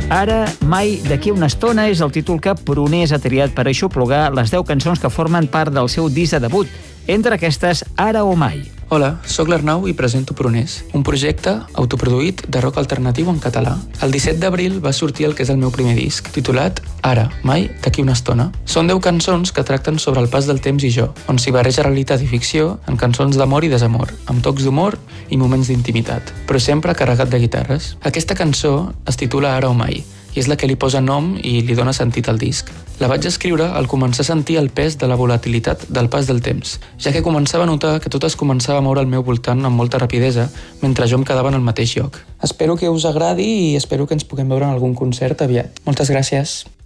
Ara, mai, d'aquí una estona és el títol que Prunés ha triat per aixoplugar les 10 cançons que formen part del seu disc de debut. Entre aquestes, Ara o Mai. Hola, sóc l'Arnau i presento Prunés, un projecte autoproduït de rock alternatiu en català. El 17 d'abril va sortir el que és el meu primer disc, titulat Ara, Mai, d'aquí una estona. Són 10 cançons que tracten sobre el pas del temps i jo, on s'hi barreja realitat i ficció en cançons d'amor i desamor, amb tocs d'humor i moments d'intimitat, però sempre carregat de guitarres. Aquesta cançó es titula Ara o Mai, i és la que li posa nom i li dona sentit al disc. La vaig escriure al començar a sentir el pes de la volatilitat del pas del temps, ja que començava a notar que tot es començava a moure al meu voltant amb molta rapidesa mentre jo em quedava en el mateix lloc. Espero que us agradi i espero que ens puguem veure en algun concert aviat. Moltes gràcies.